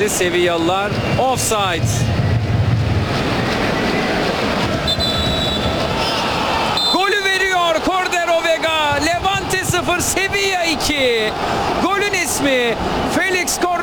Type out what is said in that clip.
verdi Sevillalılar. Offside. Golü veriyor Cordero Vega. Levante 0, Sevilla 2. Golün ismi Felix Cordero.